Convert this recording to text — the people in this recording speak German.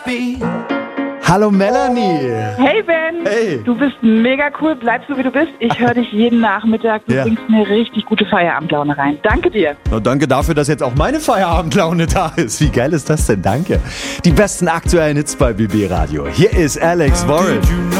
Hallo Melanie. Hey Ben, Hey. du bist mega cool, bleib so wie du bist. Ich höre dich jeden Nachmittag, du Ja. bringst mir richtig gute Feierabendlaune rein. Danke dir. Na, danke dafür, dass jetzt auch meine Feierabendlaune da ist. Wie geil ist das denn? Danke. Die besten aktuellen Hits bei BB Radio. Hier ist Alex Warren.